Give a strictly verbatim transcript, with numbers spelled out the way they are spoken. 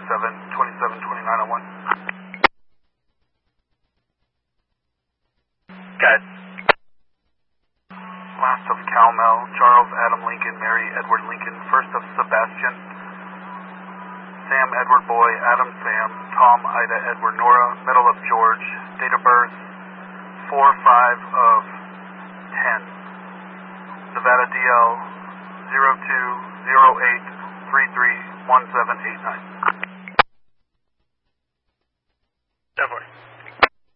seven, twenty-seven, twenty-nine oh one. Got it. Last of Calmel, Charles Adam Lincoln, Mary Edward Lincoln, first of Sebastian, Sam Edward Boy, Adam Sam, Tom Ida Edward Nora, middle of George, date of birth four five of ten, Nevada D L zero two zero eight three three one seven eight nine. Definitely.